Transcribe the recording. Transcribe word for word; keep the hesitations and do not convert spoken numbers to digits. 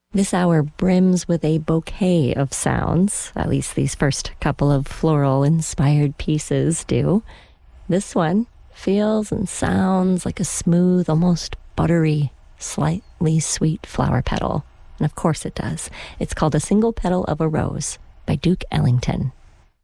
This hour brims with a bouquet of sounds, at least these first couple of floral-inspired pieces do. This one feels and sounds like a smooth, almost buttery, slightly sweet flower petal. And of course it does. It's called A Single Petal of a Rose by Duke Ellington.